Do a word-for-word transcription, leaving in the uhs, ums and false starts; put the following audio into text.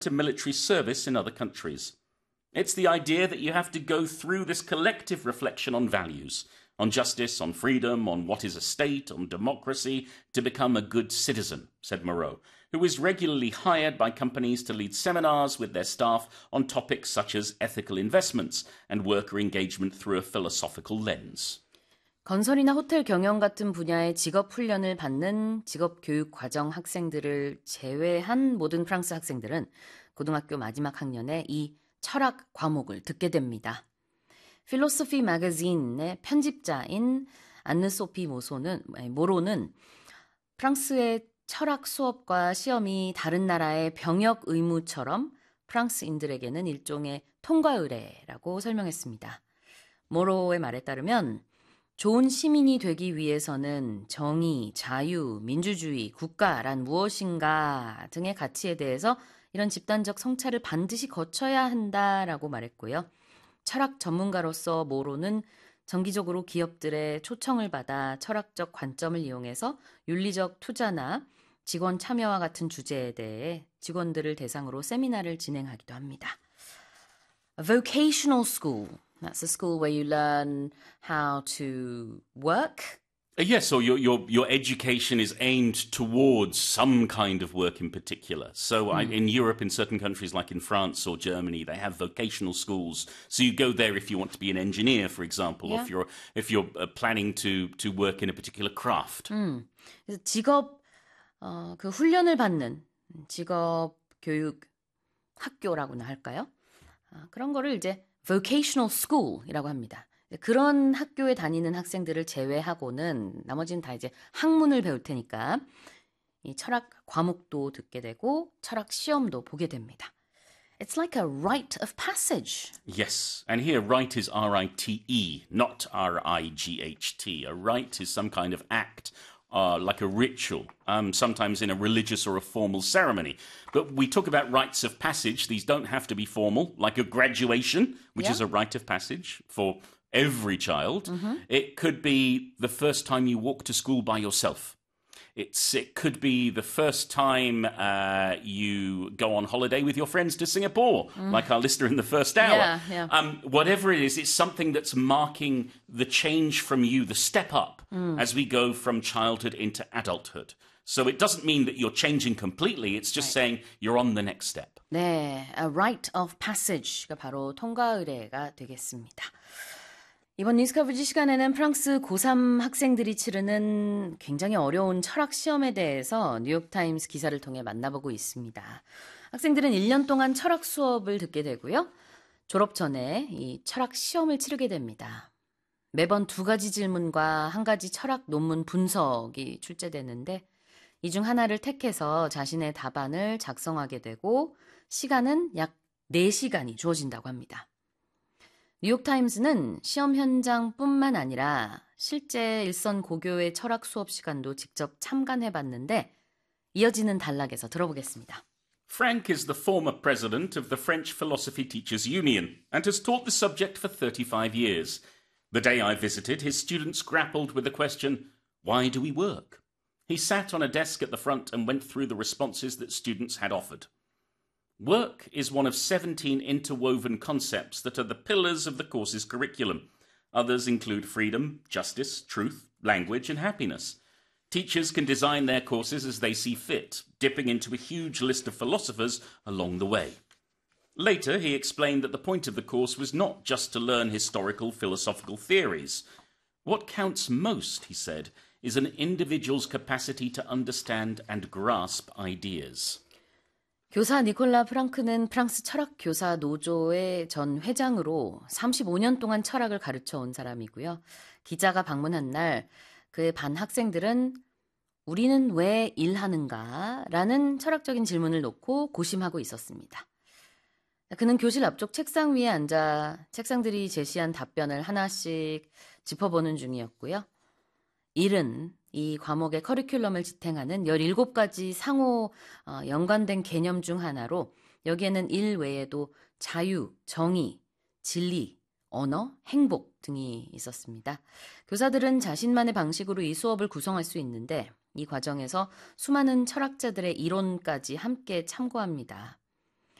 military service in other countries. It's the idea that you have to go through this collective reflection on values, on justice, on freedom, on what is a state, on democracy, to become a good citizen, said Moreau, who is regularly hired by companies to lead seminars with their staff on topics such as ethical investments and worker engagement through a philosophical lens. 건설이나 호텔 경영 같은 분야의 직업 훈련을 받는 직업 교육 과정 학생들을 제외한 모든 프랑스 학생들은 고등학교 마지막 학년에 이 철학 과목을 듣게 됩니다. 필로소피 매거진의 편집자인 안느 소피 모소는, 모로는 프랑스의 철학 수업과 시험이 다른 나라의 병역 의무처럼 프랑스인들에게는 일종의 통과 의례라고 설명했습니다. 모로의 말에 따르면 좋은 시민이 되기 위해서는 정의, 자유, 민주주의, 국가란 무엇인가 등의 가치에 대해서 이런 집단적 성찰을 반드시 거쳐야 한다라고 말했고요. 철학 전문가로서 모로는 정기적으로 기업들의 초청을 받아 철학적 관점을 이용해서 윤리적 투자나 직원 참여와 같은 주제에 대해 직원들을 대상으로 세미나를 진행하기도 합니다. A vocational school. That's a school where you learn how to work. Yes, or your, your, your education is aimed towards some kind of work in particular. So mm. I, in Europe, in certain countries like in France or Germany, they have vocational schools. So you go there if you want to be an engineer, for example, yeah. or if you're, if you're uh, planning to, to work in a particular craft. 음, 그래서 직업 어, 그 훈련을 받는 직업 교육 학교라고나 할까요? 아, 그런 거를 이제 vocational school이라고 합니다. 그런 학교에 다니는 학생들을 제외하고는 나머지는 다 이제 학문을 배울 테니까 이 철학 과목도 듣게 되고 철학 시험도 보게 됩니다. It's like a rite of passage. Yes, and here rite is R I T E, not R I G H T. A rite is some kind of act, uh, like a ritual, um, sometimes in a religious or a formal ceremony. But we talk about rites of passage. These don't have to be formal, like a graduation, which yeah. is a rite of passage for every child. Mm-hmm. It could be the first time you walk to school by yourself. It's, it could be the first time uh, you go on holiday with your friends to Singapore, mm. like our listener in the first hour. Yeah, yeah. Um, whatever it is, it's something that's marking the change from you, the step up, mm. as we go from childhood into adulthood. So it doesn't mean that you're changing completely. It's just right. saying you're on the next step. 네, a rite of passage가 바로 통과 의례가 되겠습니다. 이번 뉴스커버지 시간에는 프랑스 고삼 학생들이 치르는 굉장히 어려운 철학 시험에 대해서 뉴욕타임스 기사를 통해 만나보고 있습니다. 학생들은 일 년 동안 철학 수업을 듣게 되고요. 졸업 전에 이 철학 시험을 치르게 됩니다. 매번 두 가지 질문과 한 가지 철학 논문 분석이 출제되는데 이 중 하나를 택해서 자신의 답안을 작성하게 되고 시간은 약 네 시간이 주어진다고 합니다. 뉴욕타임스는 시험 현장뿐만 아니라 실제 일선 고교의 철학 수업 시간도 직접 참관해봤는데 이어지는 단락에서 들어보겠습니다. Frank is the former president of the French Philosophy Teachers Union and has taught the subject for thirty-five years. The day I visited, his students grappled with the question, why do we work? He sat on a desk at the front and went through the responses that students had offered. Work is one of seventeen interwoven concepts that are the pillars of the course's curriculum. Others include freedom, justice, truth, language, and happiness. Teachers can design their courses as they see fit, dipping into a huge list of philosophers along the way. Later, he explained that the point of the course was not just to learn historical philosophical theories. What counts most, he said, is an individual's capacity to understand and grasp ideas. 교사 니콜라 프랑크는 프랑스 철학교사 노조의 전 회장으로 삼십오 년 동안 철학을 가르쳐 온 사람이고요. 기자가 방문한 날 그의 반 학생들은 우리는 왜 일하는가? 라는 철학적인 질문을 놓고 고심하고 있었습니다. 그는 교실 앞쪽 책상 위에 앉아 책상들이 제시한 답변을 하나씩 짚어보는 중이었고요. 일은 이 과목의 커리큘럼을 지탱하는 열일곱 가지 상호 어, 연관된 개념 중 하나로 여기에는 일 외에도 자유, 정의, 진리, 언어, 행복 등이 있었습니다. 교사들은 자신만의 방식으로 이 수업을 구성할 수 있는데 이 과정에서 수많은 철학자들의 이론까지 함께 참고합니다.